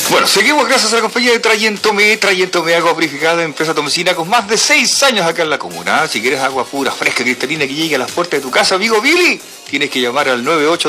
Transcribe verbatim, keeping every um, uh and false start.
Bueno, seguimos gracias a la compañía de Trayentome, Trayentome, agua purificada, empresa tomecina con más de seis años acá en la comuna. Si quieres agua pura, fresca, cristalina que llegue a las puertas de tu casa, amigo Billy, tienes que llamar al nueve ocho